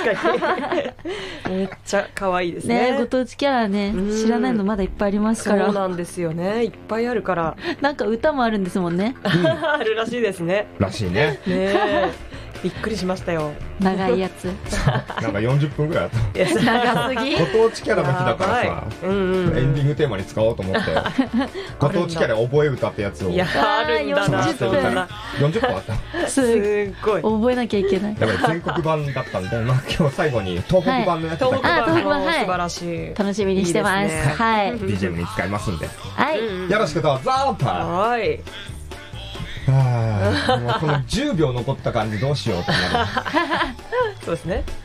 確かにめっちゃ可愛いですね。 ご当地キャラね、知らないのまだいっぱいありますから。 そうなんですよね、いっぱいあるから。 なんか歌もあるんですもんね。 あるらしいですね。 らしいね。 びっくりしましたよ。 長いやつ。 なんか40分ぐらいあった。 長すぎ。 ご当地キャラの日だからさ、エンディングテーマに使おうと思って、ご当地キャラ覚え歌ってやつを。 いや、あるんだな。 40分あった。 すごい。覚えなきゃいけない。 だから全国版だったんで、今日最後に東北版のやつだけ。 東北版、 素晴らしい。 楽しみにしてます。はい。 BGM に使いますんで。 はい。 よろしくどうぞ。 はい。 もうこの10秒残った感じどうしようってなる。 そうですね。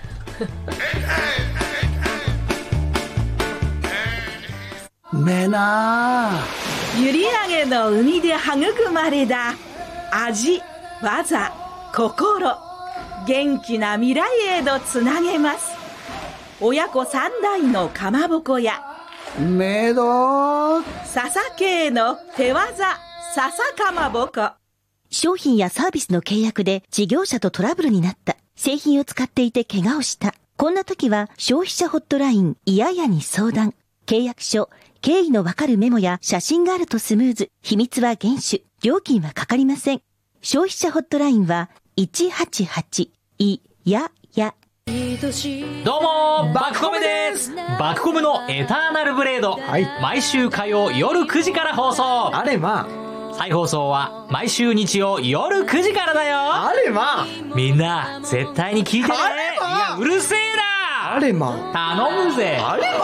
めな閖上の海で育まれた味、技、心、元気な未来へとつなげます。親子3代のかまぼこやめど笹系の手技笹かまぼこ。 商品やサービスの契約で事業者とトラブルになった。製品を使っていて怪我をした。こんな時は消費者ホットラインいややに相談。契約書、経緯のわかるメモや写真があるとスムーズ。秘密は厳守。料金はかかりません。消費者ホットラインは188いやや。 どうもバクコムです。バクコムのエターナルブレード、毎週火曜夜9時から放送。 あれま再放送は毎週日曜夜9時からだよ。 あれまみんな絶対に聞いてね。いやうるせえな。 あれま頼むぜ。 あれま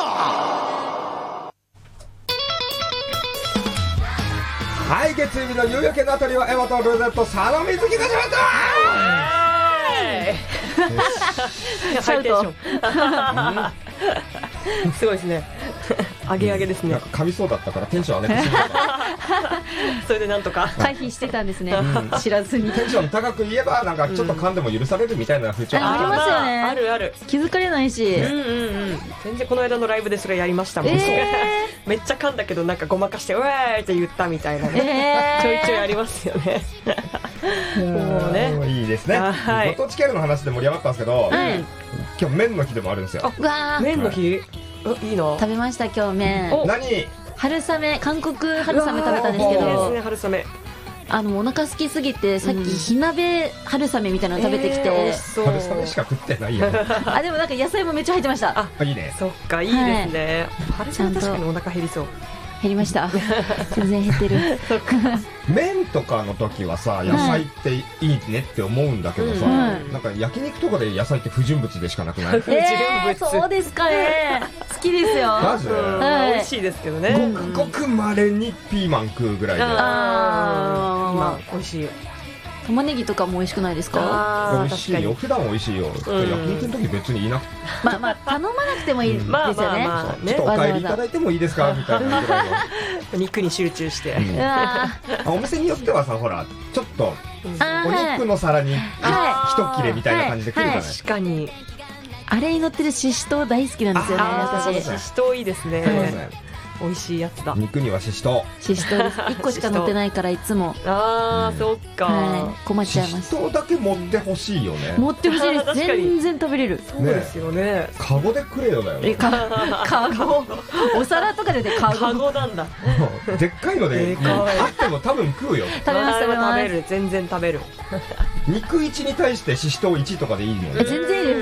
はい、月曜日の夕焼けのあたりはエマとルーレット佐野瑞希が始まったハイテンション。すごいですね。上げ上げですね。 なんか噛みそうだったからテンション上げてしまった。 それでなんとか回避してたんですね。知らずに。 テンション高く言えばなんかちょっと噛んでも許されるみたいな風潮ありますよね。 あるある。 気づかれないし。 全然この間のライブでそれやりましたもん。めっちゃ噛んだけどなんかごまかしてうわーって言ったみたいな。ちょいちょいありますよね。もうね。 いいですね。ご当地キャラの話で盛り上がったんですけど、今日麺の日でもあるんですよ。 麺の日？いいな。 食べました今日麺。 何？ 春雨、韓国春雨食べたんですけど。 いいですね、春雨。 お腹空きすぎてさっき火鍋春雨みたいなの食べてきて、 春雨しか食ってないよ。 でもなんか野菜もめっちゃ入ってました。 いいね。 そっか、いいですね。春雨確かにお腹減りそう。 減りました。全然減ってる。 麺とかの時はさ、野菜っていいねって思うんだけどさ、なんか焼肉とかで野菜って不純物でしかなくない？ そうですかね。好きですよ。 マジで？ 美味しいですけどね。 ごく稀にピーマン食うぐらいで。 まあ美味しい。 玉ねぎとかも美味しくないですか？ 美味しいよ。普段美味しいよ。焼肉の時別にいなくて。 まあ頼まなくてもいいですよね。 ちょっとお帰りいただいてもいいですかみたいなぐらいの。 肉に集中して。 お店によってはさ、ほらちょっとお肉の皿に一切れみたいな感じで来るじゃない。 確かに。 あれに乗ってるししとう大好きなんですよね。私ししとういいですね。美味しいやつだ。 肉にはししとう。 ししとうです。1個しか乗ってないからいつも。 そっか。 困っちゃいます。 ししとうだけ持ってほしいよね。 持ってほしいです。全然食べれる。 そうですよね。 カゴでくれよだよ。 カゴ。お皿とかでカゴなんだ。 でっかいのであっても多分食うよ。 食べます食べる。全然食べる。 肉1に対してししとう1とかでいいのね。 全然いいです。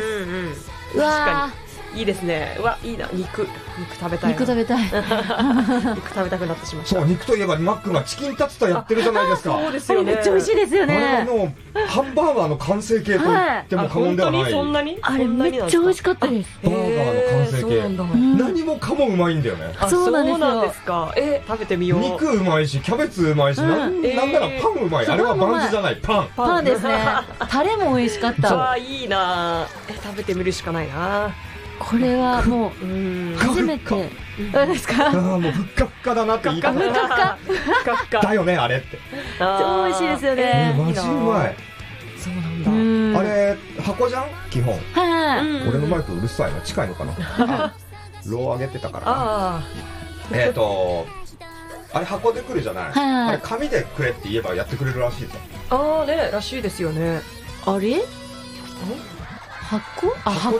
確かに。いいですね。うわ、いいな。肉食べたい。 肉食べたい。 肉食べたくなってしまった。 そう、肉といえばマックがチキンタツタやってるじゃないですか。 そうですよね。 めっちゃ美味しいですよね。 あれハンバーガーの完成形と言っても過言ではない。 そんなに？ あれめっちゃ美味しかったです。 バーガーの完成形。何もかもうまいんだよね。 そうなんですか。食べてみよう。 肉うまいし、キャベツうまいし、なんならパンうまい。あれはバンズじゃない、パン。 パンですね。タレも美味しかった。 いいな。食べてみるしかないな。 これはもう初めて。どうですか？ もうふっかふかだなって言いたかった。だよねあれって。 超美味しいですよね。 マジうまい。 そうなんだ。あれ箱じゃん基本。俺のマイクうるさいな。近いのかな。ロー上げてたからな。あれ箱で来るじゃない。あれ紙でくれって言えばやってくれるらしいぞ。 ね、らしいですよね。 あれ？箱？